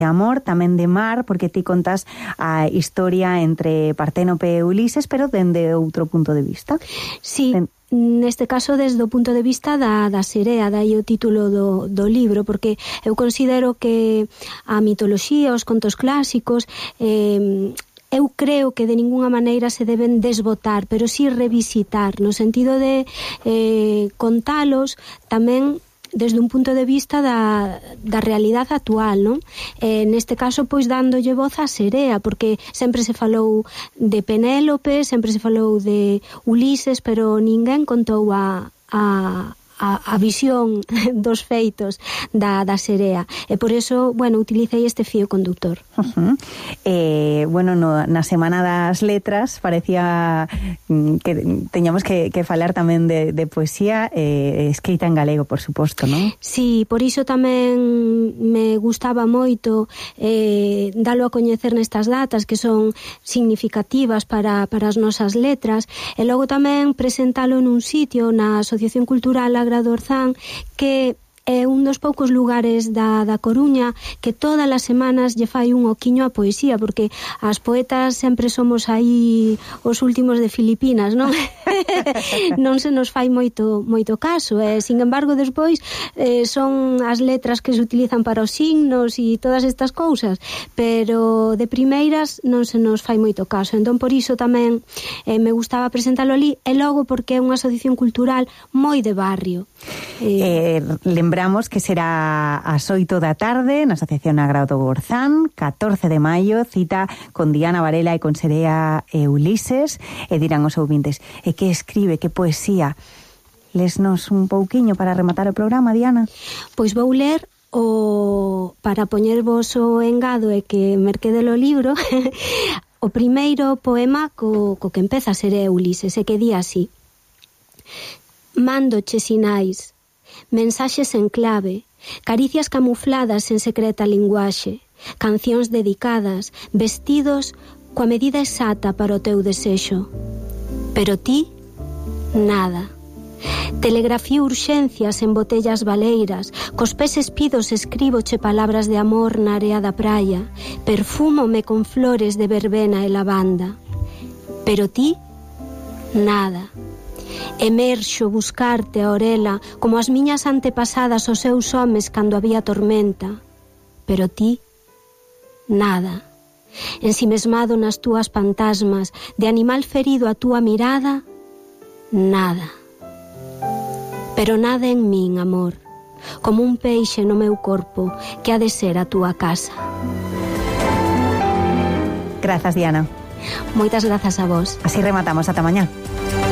amor, tamén de mar, porque ti contas a historia entre Parténope e Ulises, pero dende outro punto de vista. Sí, neste caso desde o punto de vista da serea, dai o título do libro, porque eu considero que a mitoloxía, os contos clásicos, eu creo que de ninguna maneira se deben desbotar, pero sí revisitar, no sentido de contalos tamén desde un punto de vista da realidade actual, non? Neste caso, pois, dándolle voz á serea, porque sempre se falou de Penélope, sempre se falou de Ulises, pero ninguén contou a visión dos feitos da serea. E por eso, bueno, utilicei este fío conductor. Bueno, na Semana das Letras parecía que teñamos que falar tamén de poesía escrita en galego, por suposto, non? Sí, por iso tamén me gustaba moito dalo a coñecer nestas datas que son significativas para as nosas letras, e logo tamén presentalo nun sitio, na Asociación Cultural do Orzán, que é un dos poucos lugares da Coruña que todas as semanas lle fai un oquiño a poesía, porque as poetas sempre somos aí os últimos de Filipinas, non? Non se nos fai moito caso, sin embargo despois son as letras que se utilizan para os signos e todas estas cousas, pero de primeiras non se nos fai moito caso, entón por iso tamén me gustaba presentalo ali, e logo porque é unha asociación cultural moi de barrio. Lembramos que será ás 8 da tarde na Asociación Agrado Orzán, 14 de maio, cita con Diana Varela e con Serea e Ulises, e dirán os ouvintes, e que escribe, que poesía. Lesnos un pouquiño para rematar o programa, Diana? Pois vou ler para poñervos o engado e que merquede o libro, o primeiro poema co que empeza a Serea e Ulises, e que di así: mándoche sinais, mensaxes en clave, caricias camufladas en secreta linguaxe, cancións dedicadas, vestidos coa medida exacta para o teu desexo. Pero ti, nada. Telegrafío urxencias en botellas baleiras, cos pés espidos escríboche palabras de amor na area da praia, perfúmome con flores de verbena e lavanda. Pero ti, nada. Emerxo buscarte a orela como as miñas antepasadas os seus homes cando había tormenta, pero ti, nada. Ensimesmado nas túas fantasmas, de animal ferido a túa mirada, nada. Pero nada en min, amor, como un peixe no meu corpo que ha de ser a túa casa. Grazas, Diana. Moitas grazas a vos. Así rematamos, ata mañá.